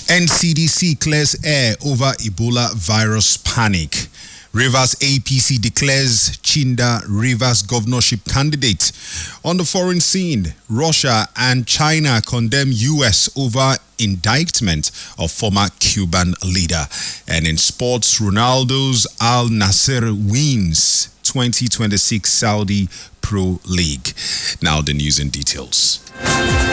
NCDC clears air over Ebola virus panic. Rivers APC declares Chinda Rivers governorship candidate. On the foreign scene, Russia and China condemn US over indictment of former Cuban leader. And in sports, Ronaldo's Al Nassr wins 2026 Saudi Pro League. Now the news and details.